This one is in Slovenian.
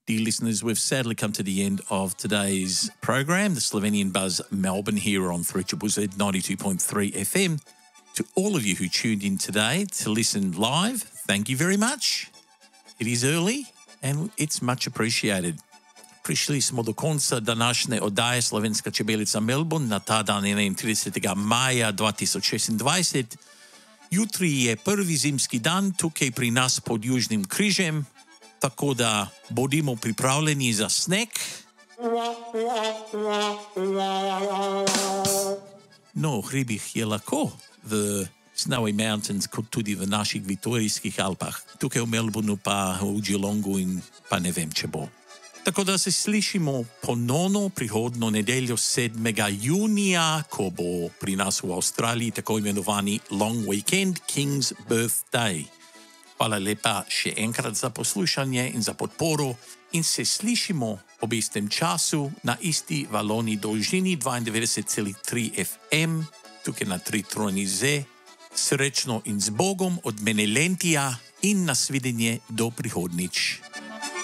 Dear listeners, we've sadly come to the end of today's program, the Slovenian Buzz Melbourne here on 3ZZZ 92.3 FM. To all of you who tuned in today to listen live, thank you very much. It is early and it's much appreciated. Prišli smo do konca današnje oddaje Slovenska čebelica Melbourne na ta dan 31. maja 2026. Jutri je prvi zimski dan tukaj pri nas pod Južnim križem, tako da bodimo pripravljeni za sneg. No, v hribih je lahko v Snowy Mountains kot tudi v naših Vitorijskih Alpah. Tukaj v Melbourneu pa v Geelongu in pa ne vem, če bo. Tako da se slišimo ponovno prihodno nedeljo 7. junija, ko bo pri nas v Avstraliji tako imenovani Long Weekend King's Birthday. Hvala lepa še enkrat za poslušanje in za podporo in se slišimo ob istem času na isti valovni dolžini 92,3 FM, tukaj na 3ZZZ. Srečno in z Bogom od mene Lentija in nasvidenje do prihodnič.